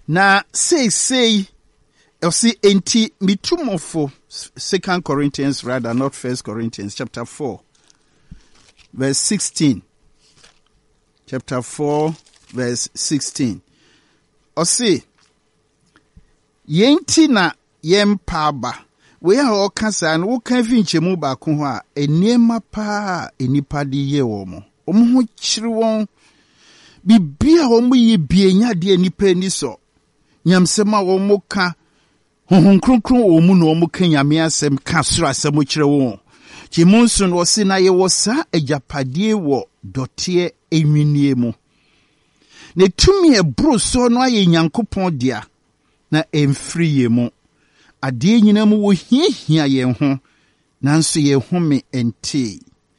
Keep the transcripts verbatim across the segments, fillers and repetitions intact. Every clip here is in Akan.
Na say say I see enti mitumofo Second Corinthians rather, not First Corinthians, chapter four, verse sixteen. Chapter four, verse sixteen. I see yenti na yempaba. We are all kasa no kan finche mu ba ko ho a eniema pa enipa de ye wo mo. Omo ho kyire won bibia wo mo ye bienya de enipa ni so. Nyamsema wo mo ka honhom kronkron wo mu no mo ka nyame asem ka soro asem kyire wo. Chimunsun wo se na ye wo sa agapade wo dote enwinie mu. Ne tumi ebro so no aye Nyankopɔn dia na emfiri ye mu. Ade nyina mu wo hiahia ye ho nanso ye home ente.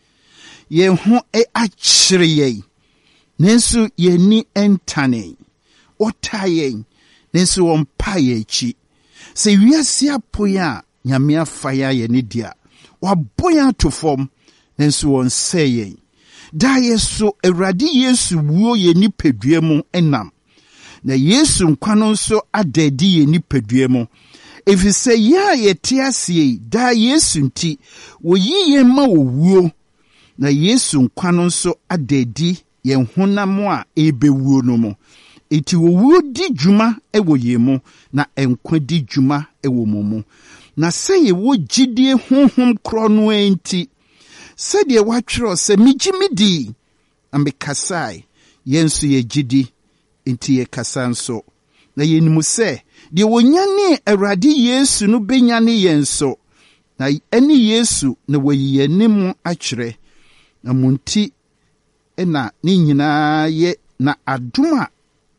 Ye ho e akyere ye. Nanso ye ni entane. Ota ye nanso won pa ye chi. Se wiase apoya nyame afaya ye ne dia. Wa boya to form nanso won say ye. Da yeso Awurade Yesu wuo ye ni pedua mu enam. Na Yesu nkwa no nso adadi ye ni pedua mu. If you say ya ye tiasie da Yesu nti wo yi ye ma wo wuo. Na Yesu nkwa no nso adadi ye honam a ebewuo no mo. Eti wo wuo di dwuma ewo ye mu na enkwa di dwuma ewo mo mu. Na se ye wo gidie honhom kro no enti se de watwero se migimidi ambe kasai yensu ye gidi enti ye kasanso. Na ye nimu se de wonyane Awurade Yesu no benyane yenso. Na eni Yesu na wayi nimu akyere. Na munti ena ni nyina ye na aduma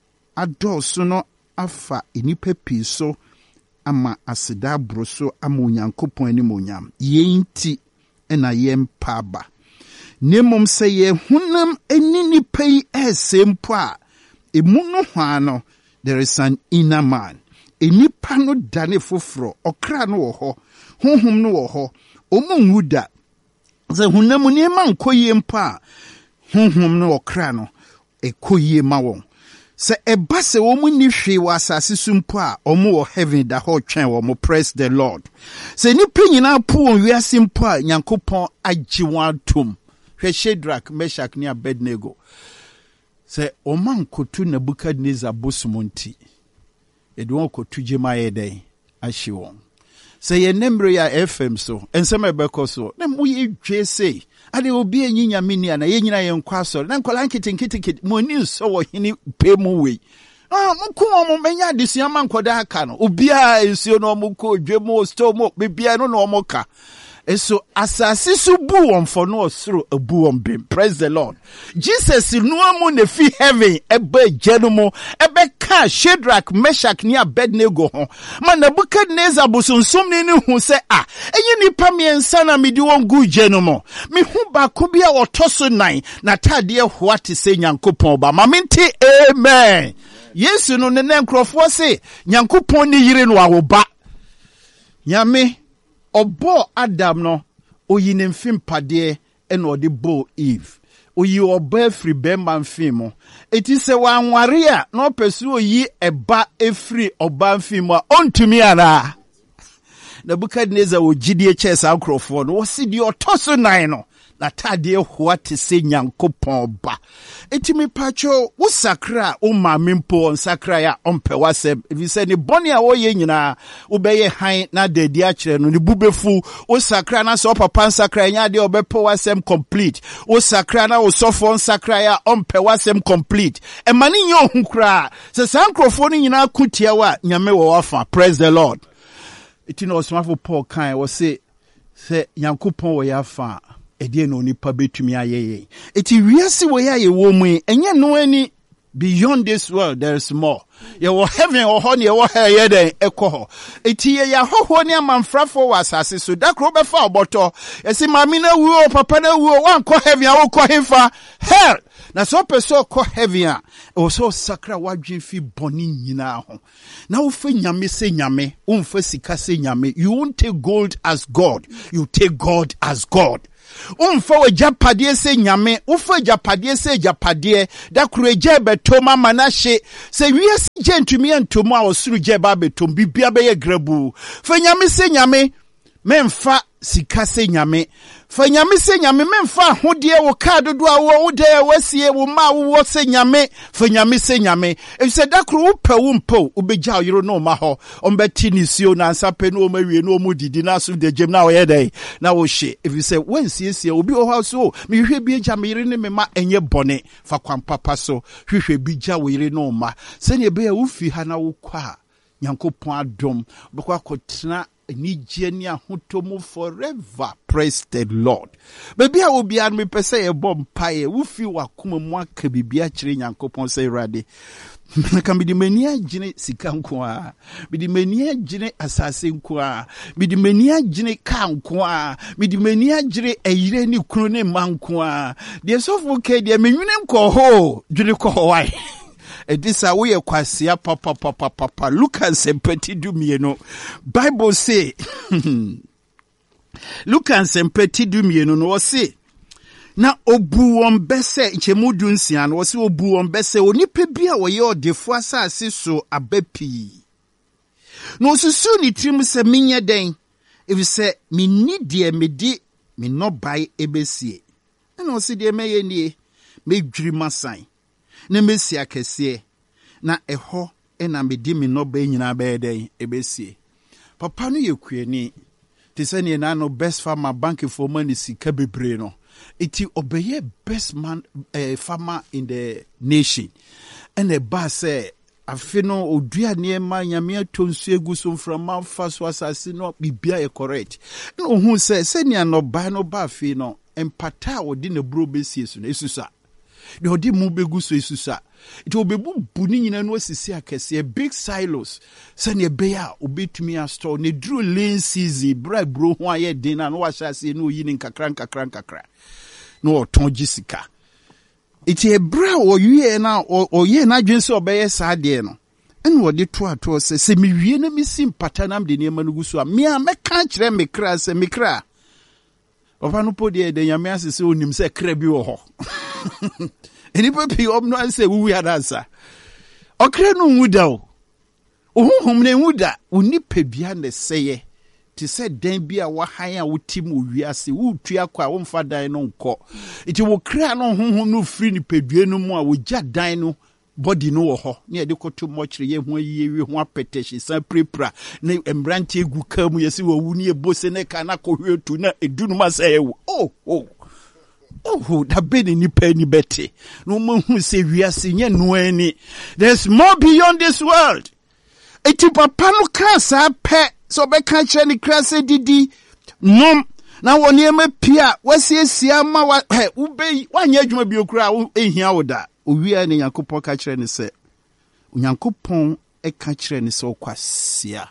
adoso no afa enipa pi so ama aseda broso ama Onyankopɔn ani monyam. Ye nti ena ye mpaba. Nemom se ye hunam eni nipa yi esempo a emu no hwa no there is an inner man. Enipa no dane foforo okra no wo ho honhom no wo ho omunwuda ze hunam ni ma nkoyie mpa honhom no okra no ekoyie ma won se eba se wo mu ni hwe wa asase sumpo a omo wo heaven da ho twen wo mo praise the Lord. Se nipa nyina po won wiase mpo a Nyankopɔn agye won atom hwe Shadrach, Meshach ni Abednego se oman kotu Nebukadnezar bosumonti edwon kotu jemaye den ahye won. Se ye nemre ya F M so ensem ebeko so na mo ye dwe sei ade obi enyinya mini ana ye nyina ye nkwa so na nkola nkitinkiti mo ni so wo hini pe mu we ah mo ko mo menya adesua ma nkoda aka no obi a ensuo no mo ko dwe mo sto mo bibia no no mo ka. So asasi su bu won for no osoro abu won bim. Praise the Lord. Jesus no amu ne fi heaven ebe jenumo ebe ka Shadrach, Meshach ni Abednego ho. Man Nebukadnezar bosunsum ni ni hu se ah enye nipa miensa na medi won gu jenumo. Me hu ba ko bia otoso nine na tade ho ate se Nyankopɔn ba. Ma mente amen. Yesu no ne nkrofo se Nyankopɔn ni yire no awoba. Nyame Obo Adam no oyi ne mfimpade e na ode bo Eve oyi oba free bemba mfimo eti se wanware a na opesu oyi eba efri oba mfimo ontumi ara Nebukadnezar ogidie chesa akrofo no wosi di otoso nine no na tade ho ate se Nyankopɔn ba eti me pacho wo sakra o maame mpo sakra ya ompe wasem if say ne boni a wo ye nyina wo beye han na dadi a kire no ne bubefu wo sakra na so papa sakra nya de obepo wasem complete wo sakra na wo sofo sakra ya ompe wasem complete e mani nye ohukra se sankrofo ni nyina kutia wa nyame wo wafa. Praise the Lord. Eti no smafo Paul kan wo say se Nyankopɔn wo ya fa edie no nipa betumi ayeye eti wiase wo ya ye wo mu enye no ani beyond this world there is more. Ye wo heaven or ho ne wo ha ye den ekoho eti ye ya hoho ne amanfrafo wa asase so da kro be fa oboto esi mami na wuo papa na wuo wan ko heaven a wo ko hemfa hell na so person ko heaven a o so sakra wadwen fi boni nyina ho na wo fa nyame se nyame wo fa sika se nyame. You won't take gold as God, you take God as God. Umfa we japade se nyame, ufa japade se japade, da kureje betoma manashe, se wiase je ntumi antomo a osuru je ba betom bibia be ye grabu. Fa nyame se nyame, memfa sika se nyame. Fa nyame se nyame memfa hodie wo kado do a wo de wasie wo ma wo se nyame. Fa nyame se nyame. If se da kru upe wo mpo, ubegya yiro no ma ho. Ombeti ni sio na ansape no mawie no mu didi na so de gem na wo ye dey. Na wo hye. If you say when siesie obi o ha so, me hwe bi agya me yire ne me ma enye bone fa kwan papa so. Hwehwe bi gya wo yire no ma. Se ne be ya wo fi ha na wo kwa. Nyankopon adom. Bekwa kotena Nijenia hutomu forever. Praise the Lord. Baby, I will be an me per se a bomb pie. Wufi wa kuma mwaka bibia chiri nyankopon say radi. Can be the mania jine sikankwa. Be the mania jine assassin kwa. Be the mania jine kankwa. Be the mania jine a yireni krone mankwa. Dear software, dear menunem ko ho. June ko Hawaii. Edisa we kwasia papa papa papa Lucas sempeti dumieno Bible say Lucas sempeti dumieno no say na obu won bese nchemu dunsia no say obu won bese onipa bia wo ye odefo asase so abapi no susu ni trim se menye den if say me need de me di me no buy ebesie na o se de meye nie me dwiri masan ne mesi akese na eho ena medi me no ba nyina ba den ebesie papa no yekuani te se ne na no best farmer bank for money sika bebre no iti obeye best man uh, farmer in the nation and the ba say afi no odua ne ma nyame atonsu egu so from fa so asase no bibia e correct no hu say se ne no ba no ba afi no empata odi na bro besie so na esusa de odi mu begu so esusa it will be buni nyina no asisi akese big silos se ne be ya obetumi astore ne dru lean season bra bro ho aye din na no wa hyase no yi ni nkakra nkakra nkakra no oton gisika it e bra o yie na o ye na dwen se obeye sa de no ene wo de to ato se se me wie na me simpata nam de ne manugu so a me a me kan kire me kra se me kra ofa no podi de nyame asese onim se kra bi wo ho eni papi om no anse wu ya dansa okra no wuda o ohum ne wuda oni pabia ne seye ti se dan bi a wa han a wotim owiase wo tua kwa wo mfa dan no nko iti wo kra no honhom no free ni padua no mu a wo gya dan no body no wo ho ne de koto mochire ye ho yiye ho apetehye san prepra ne embrante egu kam yesi wo wu ne ebose ne kana ko hwetu na edunu ma say oh oh oh da beni ni pa ni bete no mo hu se wiase nye no ani there's more beyond this world eti papa no ka sa pe so be ka kire ni krase didi nom na woni ema pia wasiesia ma wa he ube wanya adwuma bi okura ehia woda owia ne Yakopon ka kire ni se Yakopon e ka kire ni se okwasia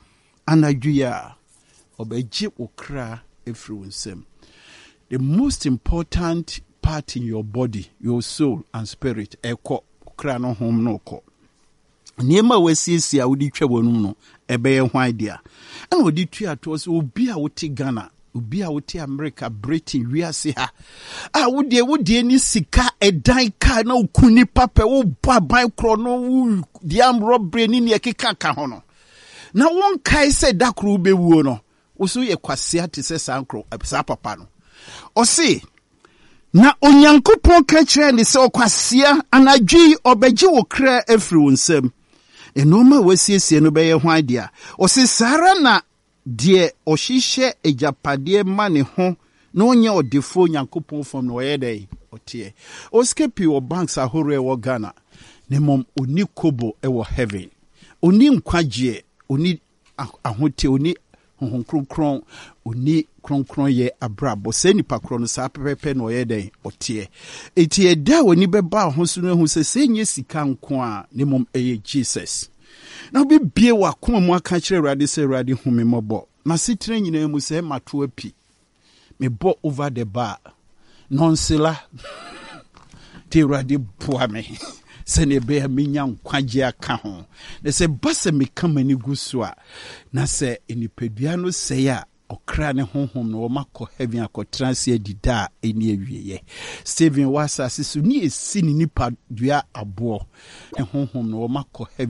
anadwia obeji okra efri wonsem. The most important part in your body, your soul and spirit, eko okra no hom no ko niema wasiesia a wodi twa wonum no ebe ye hwan dia ana wodi tua to so obi a wote Ghana obi a wote America Britain wiase ha a wodi wodi ni sika edan ka na okuni papa wo baban kro no wo diam robbery ni ne keka ka ho no na won kai se dakro bewuo no wo so ye kwase ate se sankro sa papa no o se na Onyankopon ka kire ni se okwasea anadwi obeji wo kra afri wonsam enoma wasiesie no beye hwan dia o se sara na de ohihye ejapade ma ne ho na onye odefo Onyankopon fom no ye dey otie o skepi o banks ahore wo Ghana ne mom oni kobo e wo heaven oni nkwagie oni ahote oni honhon kronkron oni kronkron ye abrabo se nipa kro no sa pepepe no ye den otie eti eda oni beba ho so no hu se senye sika nko a ne mom eye Jesus na bi bie wa koma mu aka kire Awurade se Awurade hu me mobo na sitire nyina mu se mato api me bo over the bar nonsela te Awurade boa me se ne be me nya nkwaje aka ho ne se base me kama ni guso a na se enipadua no se ya okra ne honhom no makɔ heaven akɔtranse adida eni awieye Stephen wasa sisu ni esi ni nipa dua abo ne honhom no makɔ heaven